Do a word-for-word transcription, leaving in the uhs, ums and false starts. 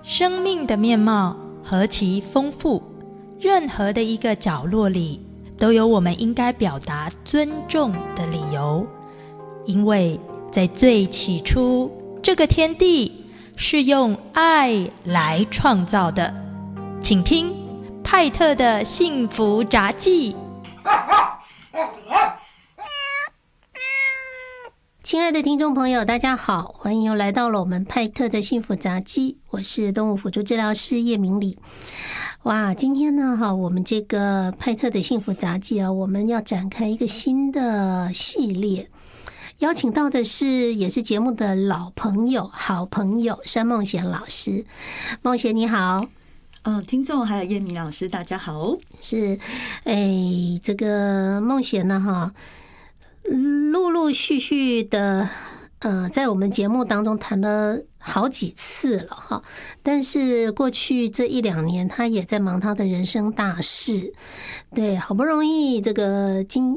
生命的面貌何其丰富，任何的一个角落里都有我们应该表达尊重的理由。因为在最起初，这个天地是用爱来创造的。请听派特的幸福杂记。 亲爱的听众朋友，大家好，欢迎又来到了我们派特的幸福杂记，我是动物辅助治疗师叶明礼。哇，今天呢哈，我们这个派特的幸福杂记啊，我们要展开一个新的系列，邀请到的是也是节目的老朋友、好朋友山梦贤老师。梦贤你好。 呃，听众还有叶明老师，大家好。 是，哎，这个梦贤呢哈，陆陆续续的，呃，在我们节目当中谈了好几次了哈。但是过去这一两年，他也在忙他的人生大事。对，好不容易这个今